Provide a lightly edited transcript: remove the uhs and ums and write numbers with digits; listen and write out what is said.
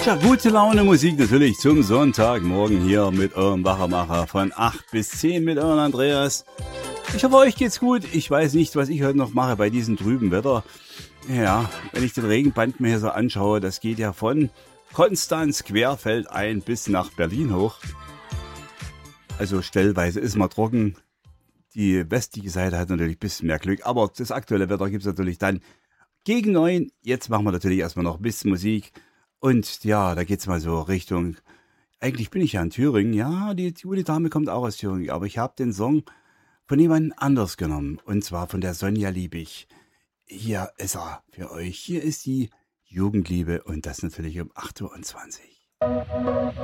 Ja, gute Laune Musik natürlich zum Sonntagmorgen hier mit eurem Wachermacher von 8 bis 10 mit eurem Andreas. Ich hoffe, euch geht's gut. Ich weiß nicht, was ich heute noch mache bei diesem trüben Wetter. Ja, wenn ich den Regenband mir hier so anschaue, das geht ja von Konstanz querfeldein bis nach Berlin hoch. Also stellweise ist mal trocken. Die westliche Seite hat natürlich ein bisschen mehr Glück, aber das aktuelle Wetter gibt's natürlich dann gegen 9. Jetzt machen wir natürlich erstmal noch ein bisschen Musik. Und ja, da geht's mal so Richtung, eigentlich bin ich ja in Thüringen, ja, die gute Dame kommt auch aus Thüringen, aber ich habe den Song von jemand anders genommen, und zwar von der Sonja Liebig. Hier ist er für euch, hier ist die Jugendliebe und das natürlich um 8:20 Uhr.